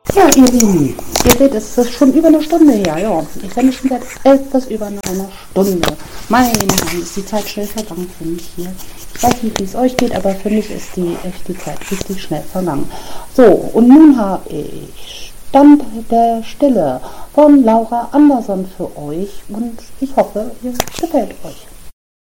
Ja, ihr Lieben, ihr seht, es ist schon über eine Stunde her, ja. Ich sende schon seit etwas über einer Stunde. Meine Herren, ist die Zeit schnell vergangen für mich hier. Ich weiß nicht, wie es euch geht, aber für mich ist die Zeit richtig schnell vergangen. So, und nun habe ich Stand der Stille von Laura Anderson für euch und ich hoffe, ihr gefällt euch.